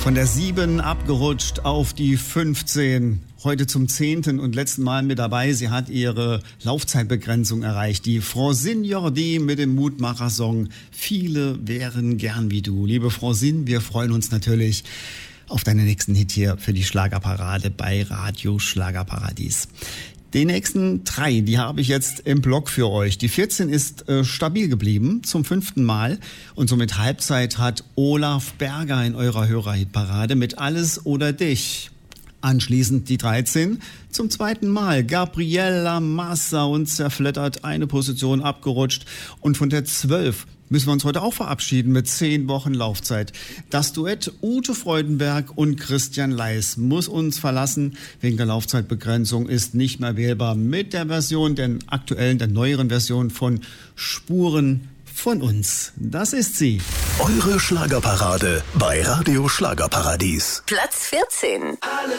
Von der 7 abgerutscht auf die 15. Heute zum 10. und letzten Mal mit dabei. Sie hat ihre Laufzeitbegrenzung erreicht. Die Francine Jordi mit dem Mutmacher-Song Viele wären gern wie du. Liebe Francine, wir freuen uns natürlich auf deinen nächsten Hit hier für die Schlagerparade bei Radio Schlagerparadies. Die nächsten 3, die habe ich jetzt im Blog für euch. Die 14 ist stabil geblieben zum 5. Mal und somit Halbzeit hat Olaf Berger in eurer Hörerhitparade mit Alles oder Dich. Anschließend die 13 zum 2. Mal. Gabriella Massa und Zerfleddert, eine Position abgerutscht. Und von der 12 müssen wir uns heute auch verabschieden mit 10 Wochen Laufzeit. Das Duett Ute Freudenberg und Christian Leis muss uns verlassen. Wegen der Laufzeitbegrenzung ist nicht mehr wählbar mit der Version, der neueren Version von Spuren von uns. Das ist sie. Eure Schlagerparade bei Radio Schlagerparadies. Platz 14. Alles